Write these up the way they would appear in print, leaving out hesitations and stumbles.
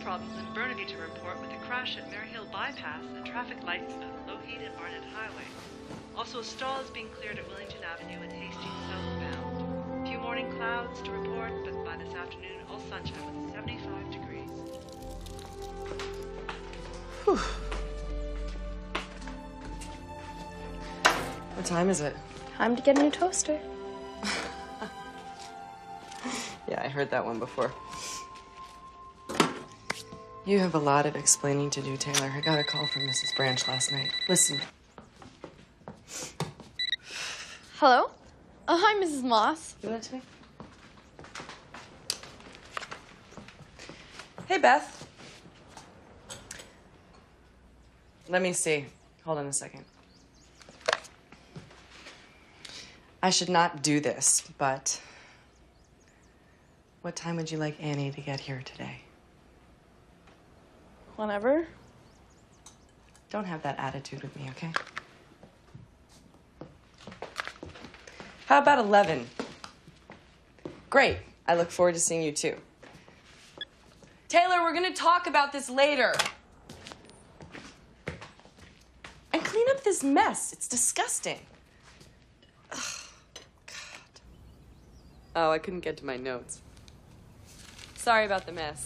problems in Burnaby to report with a crash at Marehill Bypass and traffic lights of Lougheed and Barnet Highway. Also, a stall is being cleared at Wellington Avenue and Hastings southbound. Few morning clouds to report, but by this afternoon, all sunshine with 75 degrees. Whew. What time is it? Time to get a new toaster. Yeah, I heard that one before. You have a lot of explaining to do, Taylor. I got a call from Mrs. Branch last night. Listen. Hello? Hi, Mrs. Moss. You want it to me? Hey, Beth. Let me see. Hold on a second. I should not do this, but what time would you like Annie to get here today? Whenever. Don't have that attitude with me, okay? How about 11? Great. I look forward to seeing you too. Taylor, we're gonna talk about this later. And clean up this mess. It's disgusting. Ugh, God. Oh, I couldn't get to my notes. Sorry about the mess.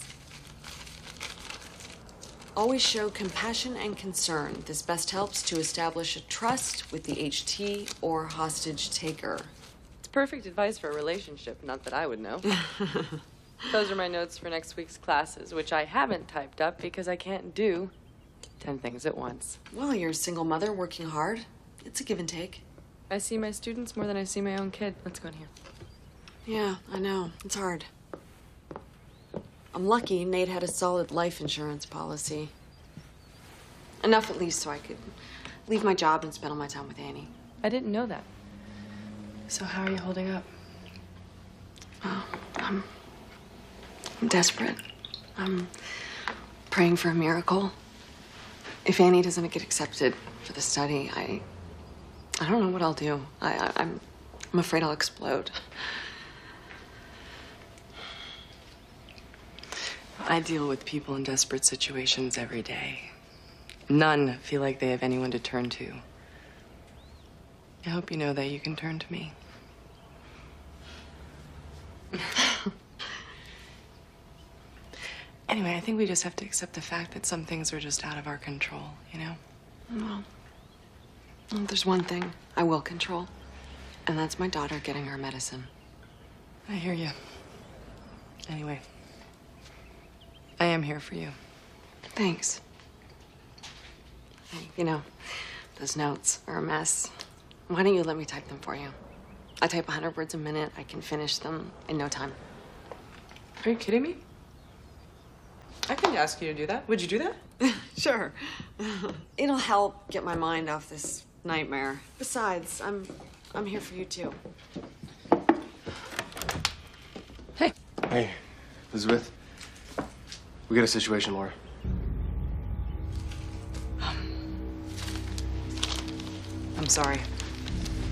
Always show compassion and concern. This best helps to establish a trust with the HT or hostage taker. It's perfect advice for a relationship, not that I would know. Those are my notes for next week's classes, which I haven't typed up because I can't do 10 things at once. Well, you're a single mother working hard. It's a give and take. I see my students more than I see my own kid. Let's go in here. Yeah, I know. It's hard. I'm lucky Nate had a solid life insurance policy. Enough at least so I could leave my job and spend all my time with Annie. I didn't know that. So how are you holding up? Oh, I'm desperate. I'm praying for a miracle. If Annie doesn't get accepted for the study, I don't know what I'll do. I'm afraid I'll explode. I deal with people in desperate situations every day. None feel like they have anyone to turn to. I hope you know that you can turn to me. Anyway, I think we just have to accept the fact that some things are just out of our control, you know? Well, there's one thing I will control, and that's my daughter getting her medicine. I hear you. Anyway, I am here for you. Thanks. You know, those notes are a mess. Why don't you let me type them for you? I type 100 words a minute. I can finish them in no time. Are you kidding me? I couldn't ask you to do that. Would you do that? Sure. It'll help get my mind off this nightmare. Besides, I'm here for you too. Hey. Hey, Elizabeth. We got a situation, Laura. I'm sorry.